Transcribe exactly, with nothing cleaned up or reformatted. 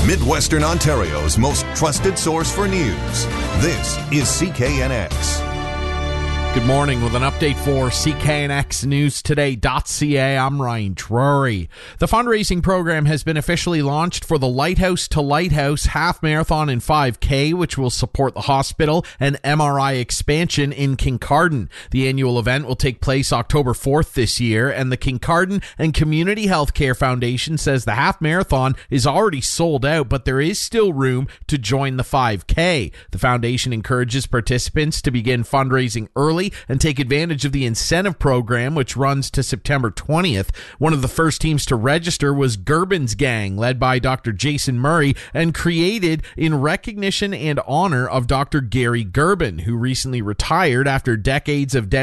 Midwestern Ontario's most trusted source for news. This is C K N X. Good morning with an update for C K N X News Today dot C A. I'm Ryan Drury. The fundraising program has been officially launched for the Lighthouse to Lighthouse Half Marathon and five K, which will support the hospital and M R I expansion in Kincardine. The annual event will take place October fourth this year, and the Kincardine and Community Healthcare Foundation says the half marathon is already sold out, but there is still room to join the five K. The foundation encourages participants to begin fundraising early and take advantage of the incentive program, which runs to September twentieth. One of the first teams to register was Gerbin's Gang, led by Doctor Jason Murray, and created in recognition and honor of Doctor Gary Gerbin, who recently retired after decades of dedication